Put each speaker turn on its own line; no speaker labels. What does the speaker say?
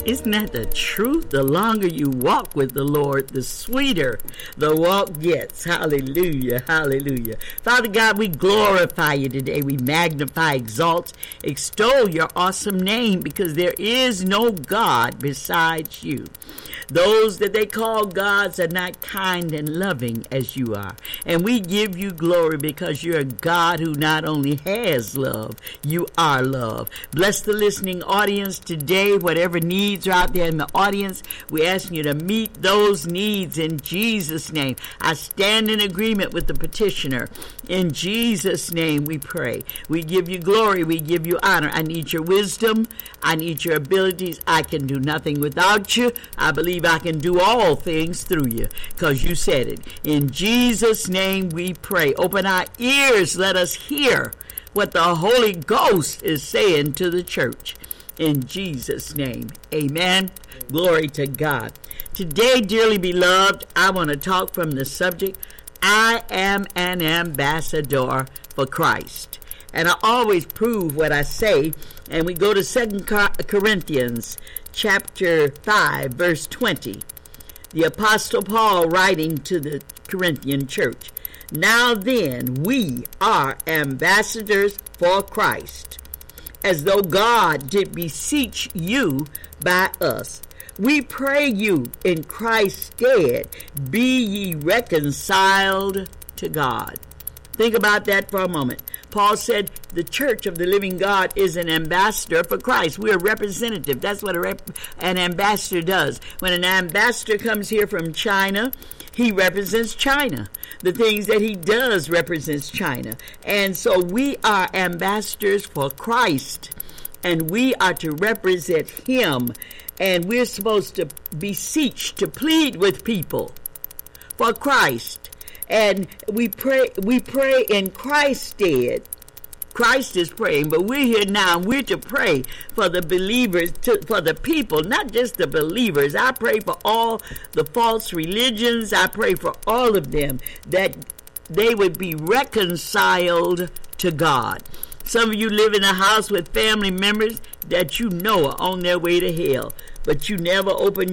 Isn't that the truth? The longer you walk with the Lord, the sweeter the walk gets. Hallelujah, hallelujah. Father God, we glorify you today. We magnify, exalt, extol your awesome name, because there is no God besides you. Those that they call gods are not kind and loving as you are. And we give you glory because you're a God who not only has love, you are love. Bless the listening audience today. Whatever needs are out there in the audience, we ask you to meet those needs in Jesus' name. I stand in agreement with the petitioner. In Jesus' name we pray. We give you glory. We give you honor. I need your wisdom. I need your abilities. I can do nothing without you. I believe I can do all things through you because you said it. In Jesus' name we pray. Open our ears. Let us hear what the Holy Ghost is saying to the church. In Jesus' name, amen. Glory to God. Today, dearly beloved, I want to talk from the subject, I am an ambassador for Christ. And I always prove what I say. And we go to 2 Corinthians chapter 5, verse 20. The Apostle Paul writing to the Corinthian church. Now then, we are ambassadors for Christ, as though God did beseech you by us. We pray you in Christ's stead, be ye reconciled to God. Think about that for a moment. Paul said the church of the living God is an ambassador for Christ. We're a representative. That's what an ambassador does. When an ambassador comes here from China, he represents China. The things that he does represents China. And so we are ambassadors for Christ, and we are to represent him. And we're supposed to beseech, to plead with people for Christ. And we pray in Christ's stead. Christ is praying, but we're here now. We're to pray for the believers, for the people, not just the believers. I pray for all the false religions. I pray for all of them, that they would be reconciled to God. Some of you live in a house with family members that you know are on their way to hell, but you never open